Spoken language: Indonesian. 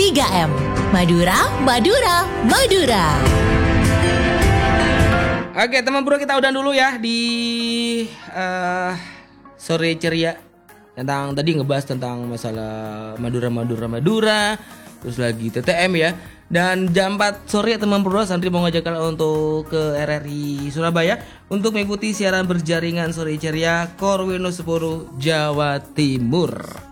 3M. Madura, Madura, Madura. Oke teman bro, kita udah dulu ya di sore ceria. Tadi ngebahas tentang masalah Madura, terus lagi TTM ya. Dan jam 4 sore teman bro, Santri mau ngajak kalian untuk ke RRI Surabaya untuk mengikuti siaran berjaringan sore ceria Korwino 10 Jawa Timur.